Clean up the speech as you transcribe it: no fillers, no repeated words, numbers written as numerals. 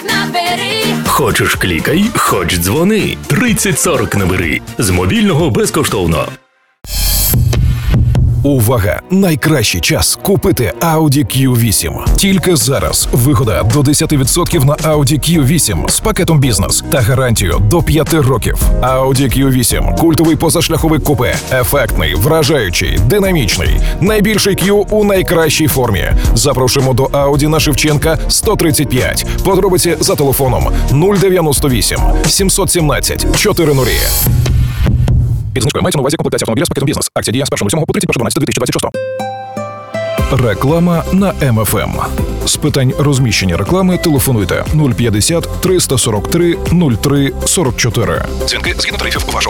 Набери. Хочеш клікай, хоч дзвони. 3040 набери. З мобільного безкоштовно. Увага! Найкращий час купити Audi Q8. Тільки зараз вигода до 10% на Audi Q8 з пакетом бізнес та гарантію до 5 років. Audi Q8 – культовий позашляховик купе. Ефектний, вражаючий, динамічний. Найбільший Q у найкращій формі. Запрошуємо до Audi на Шевченка 135. Подробиці за телефоном 098 717 400. Під знижкою мається на увазі комплектація автомобіля з пакетом бізнес. Акція діє з 1.07 по 31.12.2026. Реклама на МФМ. З питань розміщення реклами телефонуйте 050 343 03 44. Дзвінки згідно тарифів вашого